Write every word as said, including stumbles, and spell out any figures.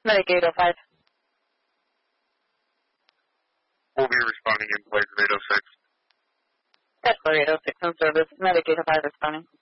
Medic eight oh five. We'll be responding in place of eight oh six. That's for eight oh six on service. Medic eight oh five responding.